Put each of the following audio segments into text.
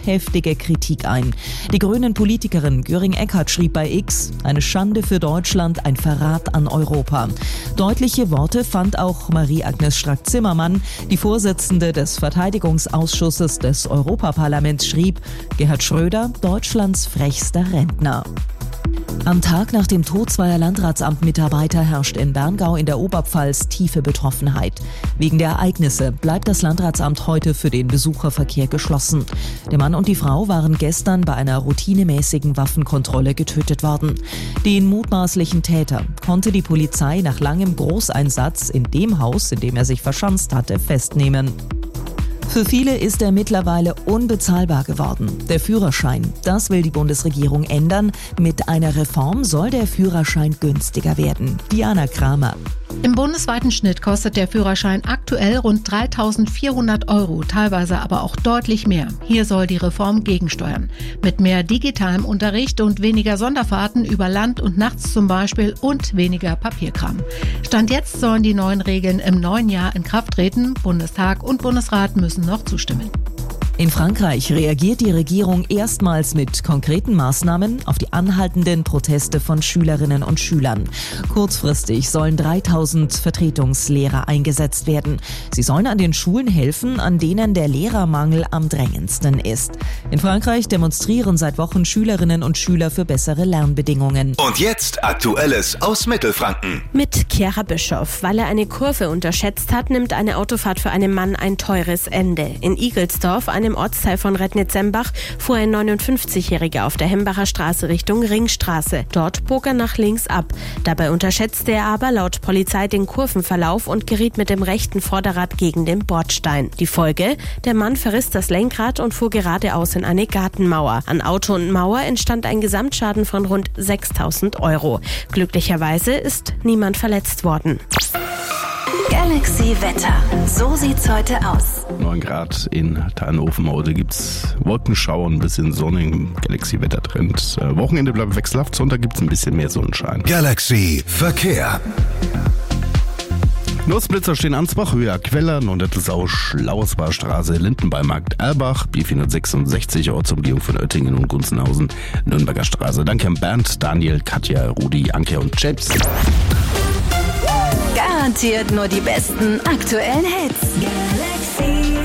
heftige Kritik ein. Die Grünen-Politikerin Göring-Eckardt schrieb bei X: Eine Schande für Deutschland, ein Verrat an Europa. Deutliche Worte fand auch Marie-Agnes Strack-Zimmermann. Die Vorsitzende des Verteidigungsausschusses des Europaparlaments schrieb: Gerhard Schröder, Deutschlands frechster Rentner. Am Tag nach dem Tod zweier Landratsamtmitarbeiter herrscht in Berngau in der Oberpfalz tiefe Betroffenheit. Wegen der Ereignisse bleibt das Landratsamt heute für den Besucherverkehr geschlossen. Der Mann und die Frau waren gestern bei einer routinemäßigen Waffenkontrolle getötet worden. Den mutmaßlichen Täter konnte die Polizei nach langem Großeinsatz in dem Haus, in dem er sich verschanzt hatte, festnehmen. Für viele ist er mittlerweile unbezahlbar geworden. Der Führerschein, das will die Bundesregierung ändern. Mit einer Reform soll der Führerschein günstiger werden. Diana Kramer. Im bundesweiten Schnitt kostet der Führerschein aktuell rund 3.400 €, teilweise aber auch deutlich mehr. Hier soll die Reform gegensteuern. Mit mehr digitalem Unterricht und weniger Sonderfahrten über Land und nachts zum Beispiel und weniger Papierkram. Stand jetzt sollen die neuen Regeln im neuen Jahr in Kraft treten. Bundestag und Bundesrat müssen noch zustimmen. In Frankreich reagiert die Regierung erstmals mit konkreten Maßnahmen auf die anhaltenden Proteste von Schülerinnen und Schülern. Kurzfristig sollen 3.000 Vertretungslehrer eingesetzt werden. Sie sollen an den Schulen helfen, an denen der Lehrermangel am drängendsten ist. In Frankreich demonstrieren seit Wochen Schülerinnen und Schüler für bessere Lernbedingungen. Und jetzt Aktuelles aus Mittelfranken. Mit Chiara Bischoff. Weil er eine Kurve unterschätzt hat, nimmt eine Autofahrt für einen Mann ein teures Ende. In Igelsdorf, einem Ortsteil von Rednitzembach, fuhr ein 59-Jähriger auf der Hembacher Straße Richtung Ringstraße. Dort bog er nach links ab. Dabei unterschätzte er aber laut Polizei den Kurvenverlauf und geriet mit dem rechten Vorderrad gegen den Bordstein. Die Folge? Der Mann verriss das Lenkrad und fuhr geradeaus in eine Gartenmauer. An Auto und Mauer entstand ein Gesamtschaden von rund 6.000 €. Glücklicherweise ist niemand verletzt worden. Galaxy Wetter. So sieht's heute aus. 9 Grad in Tannhofen. Heute gibt's Wolkenschauer, ein bisschen Sonne im Galaxy-Wettertrend. Wochenende bleibt wechselhaft, Sonntag gibt's ein bisschen mehr Sonnenschein. Galaxy Verkehr. Nussblitzer stehen Ansbach, Höhe Queller, Nordetelsau, Schlauersbarstraße, Lindenbeimarkt, Erbach, B466, Ortsumgehung von Oettingen und Gunzenhausen, Nürnberger Straße. Danke an Bernd, Daniel, Katja, Rudi, Anke und James. Garantiert nur die besten aktuellen Hits. Galaxy.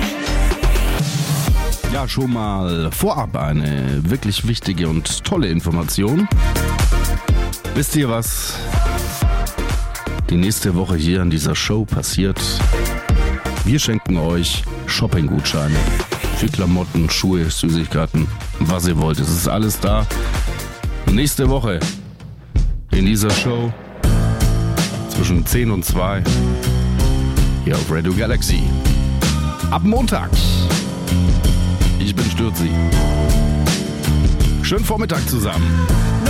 Ja, schon mal vorab eine wirklich wichtige und tolle Information. Wisst ihr, was die nächste Woche hier an dieser Show passiert? Wir schenken euch Shopping-Gutscheine für Klamotten, Schuhe, Süßigkeiten, was ihr wollt. Es ist alles da. Nächste Woche in dieser Show zwischen 10 und 2 hier auf Radio Galaxy. Ab Montag. Ich bin Stürzi. Schönen Vormittag zusammen.